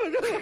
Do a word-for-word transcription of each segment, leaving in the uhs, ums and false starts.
是吧？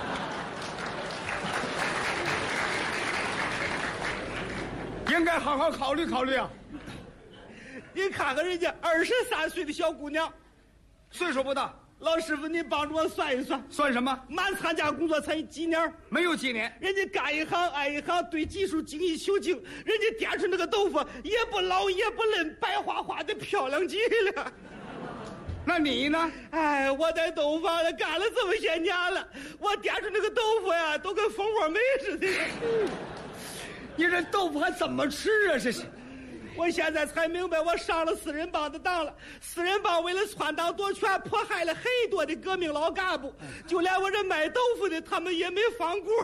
应该好好考虑考虑啊！ 你看看人家二十三岁的小姑娘， 岁数不大。 老师傅，你帮助我算一算， 算什么？ 满参加工作才几年？ 没有几年。 人家干一行爱一行，对技术精益求精，人家掂出那个豆腐也不老也不嫩，白花花的漂亮极了。 那你呢？ 哎，我在豆腐坊里干了这么些年了，我掂出那个豆腐呀，都跟蜂窝煤似的。 你这豆腐还怎么吃啊？这是。 我现在才明白，我上了四人帮的当了。四人帮为了篡党夺权，迫害了很多的革命老干部，就连我这卖豆腐的，他们也没放过。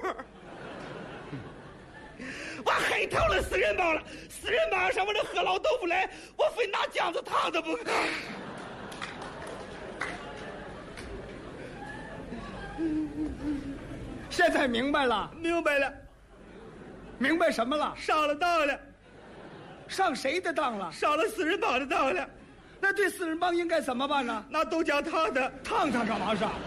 我黑透了四人帮了。四人帮上我这喝老豆腐来，我非拿酱子烫他不可。 现在明白了， 明白了， 明白什么了？ 上了当了。 上谁的当了？ 上了四人帮的当了。 那对四人帮应该怎么办呢？ 拿豆浆烫他， 烫他干嘛上？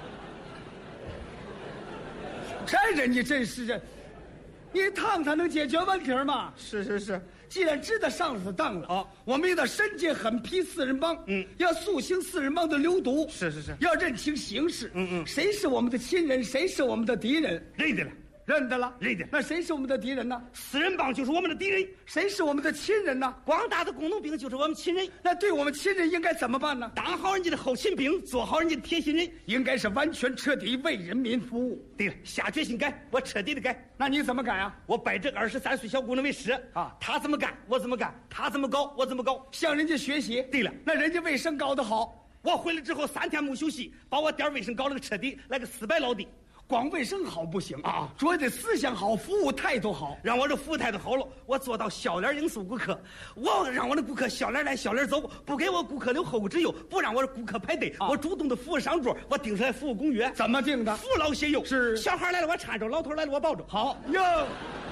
这人你真是这，你烫他能解决问题吗？ 是是是， 既然知道上了他当了， 哦， 我们得深揭狠批四人帮， 嗯， 要肃清四人帮的流毒。 是是是， 要认清形势， 嗯嗯， 谁是我们的亲人，谁是我们的敌人？ 认得了。 认得了， 认得。 那谁是我们的敌人呢？ 四人帮就是我们的敌人。 谁是我们的亲人呢？ 广大的工农兵就是我们亲人。 那对我们亲人应该怎么办呢？ 当好人家的后勤兵，做好人家的贴心人， 应该是完全彻底为人民服务。 对了，下决心改，我彻底的改。 那你怎么改啊？ 我拜这二十三岁小姑娘为师啊， 她怎么干我怎么干，她怎么搞我怎么搞， 向人家学习。 对了， 那人家卫生搞得好， 我回来之后三天没休息，把我店卫生搞了个彻底，来个四百老弟。 光卫生好不行啊， 主要得思想好，服务态度好。 让我这服务态度好了，我做到笑脸迎送顾客。我让我的顾客笑脸来，笑脸走，不给我顾客留后顾之忧，不让我的顾客排队。啊、我主动的服务上桌，我定出来服务公约。 怎么定的？ 扶老携幼。 是。 小孩来了我搀着，老头来了我抱着。 好哟。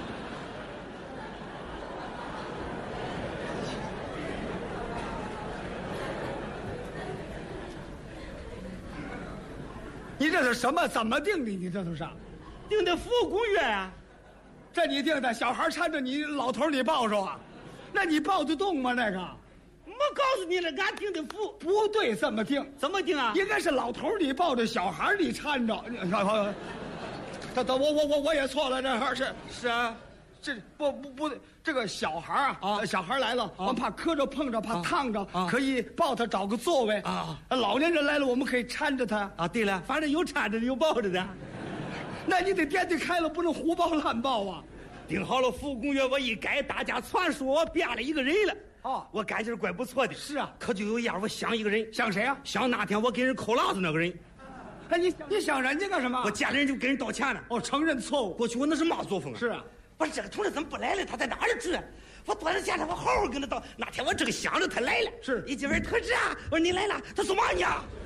你这是什么？怎么定的？你这都是定的服务公约啊！ 这你定的，小孩搀着你，老头你抱着啊？那你抱得动吗？那个， 我告诉你了，俺定的服务不对，这么定？ 怎么定啊？ 应该是老头你抱着，小孩你搀着。他他我我我我也错了，这还是是啊。 这不不不，这个小孩啊， 啊小孩来了，啊、我们怕磕着碰着，怕啊烫着， 啊、 可以抱他找个座位啊。 老年人来了，我们可以搀着他啊。对了，反正有搀着的，有抱着的。 那你得店得开了，不能胡抱乱抱啊。 定好了服务公约，我一改，大家传说我变了一个人了。 哦， 我感觉怪不错的。 是啊， 可就有一样，我想一个人。 想谁啊？ 想那天我给人扣辣子那个人。 哎，你你想人家干什么？ 我见了人就给人道歉了。 哦，承认错误。 过去我那是嘛作风啊？ 是啊。 我说这个同志怎么不来了？他在哪里住？我躲在家里，我好好跟他道。那天我这个想着他来了， 是一进门同志啊，我说你来了，他说嘛呢？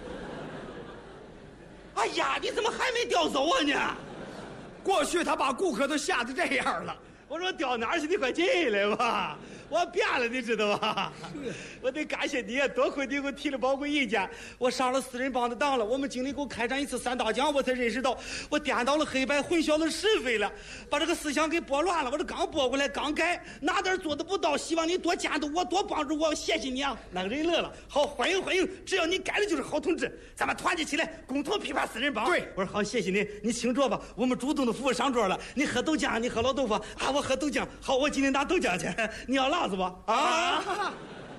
哎呀，你怎么还没调走啊你？ 过去他把顾客都吓得这样了。 我说调哪儿去？你快进来吧。我变了，你知道吧？我得感谢你，多亏你给我提了宝贵意见。我上了四人帮的当了，我们经理给我开展一次三大讲，我才认识到我颠倒了黑白，混淆了是非了，把这个思想给拨乱了。我这刚拨过来，刚改，哪点做的不到，希望你多监督我，多帮助我，谢谢你啊！那个人乐了，好，欢迎欢迎，只要你改了就是好同志，咱们团结起来，共同批判四人帮。 对， 我说好，谢谢你，你请坐吧，我们主动的服务上桌了。你喝豆浆，你喝老豆腐啊，我喝豆浆。好，我今天拿豆浆去，你要辣子吧？啊！啊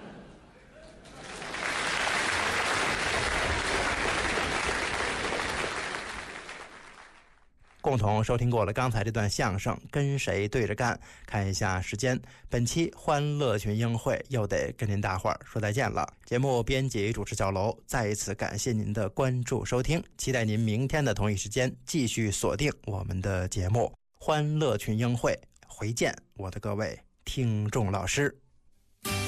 共同收听过了刚才这段相声，跟谁对着干？看一下时间，本期欢乐群英会又得跟您大伙儿说再见了。节目编辑主持小楼，再一次感谢您的关注收听，期待您明天的同一时间继续锁定我们的节目欢乐群英会。回见，我的各位听众老师。